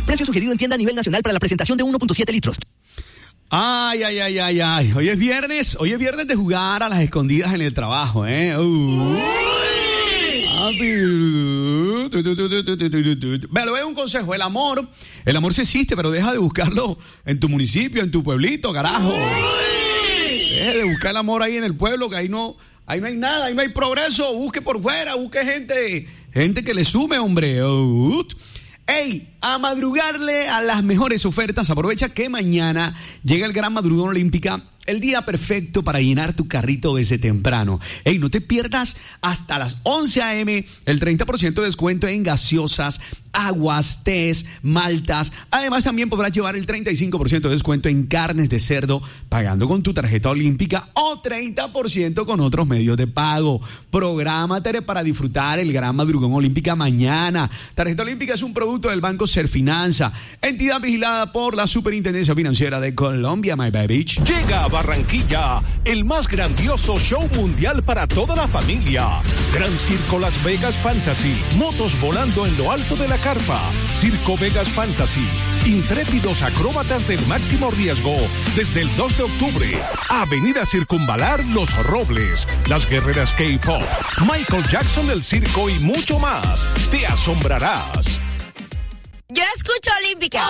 Precio sugerido en tienda a nivel nacional para la presentación de 1.7 litros. Ay. Hoy es viernes de jugar a las escondidas en el trabajo, ¿eh? Pero ve un consejo, el amor sí existe, pero deja de buscarlo en tu municipio, en tu pueblito, carajo. Deja de buscar el amor ahí en el pueblo, que ahí no hay nada, ahí no hay progreso. Busque por fuera, busque gente que le sume, hombre. ¡Ey! A madrugarle a las mejores ofertas. Aprovecha que mañana llega el Gran Madrugón Olímpica, el día perfecto para llenar tu carrito desde temprano. ¡Ey! No te pierdas hasta las 11 a.m. el 30% de descuento en gaseosas, aguas, tés, maltas. Además, también podrás llevar el 35% de descuento en carnes de cerdo pagando con tu tarjeta olímpica o 30% con otros medios de pago. Prográmate para disfrutar el Gran Madrugón Olímpica mañana. Tarjeta Olímpica es un producto del Banco Serfinanza, entidad vigilada por la Superintendencia Financiera de Colombia, my baby. Llega a Barranquilla el más grandioso show mundial para toda la familia. Gran Circo Las Vegas Fantasy, motos volando en lo alto de la carpa, Circo Vegas Fantasy, intrépidos acróbatas del máximo riesgo, desde el 2 de octubre, Avenida Circunvalar Los Robles, las guerreras K-Pop, Michael Jackson del circo y mucho más. Te asombrarás. Yo escucho Olímpica.